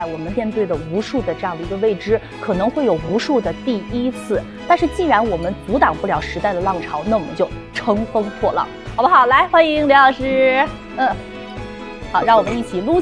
我们面对的无数的这样的一个未知，可能会有无数的第一次。但是既然我们阻挡不了时代的浪潮，那我们就乘风破浪，好不好？来，欢迎刘老师。好，让我们一起撸